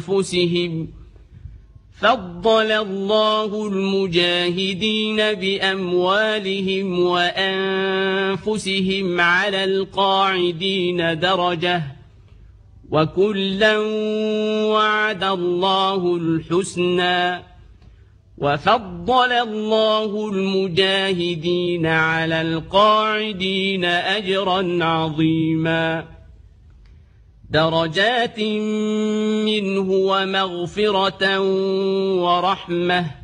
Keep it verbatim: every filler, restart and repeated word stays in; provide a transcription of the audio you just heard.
أنفسهم فضل الله المجاهدين بأموالهم وأنفسهم على القاعدين درجة وكلا وعد الله الحسنى وفضل الله المجاهدين على القاعدين أجرا عظيما درجات منه ومغفرة ورحمة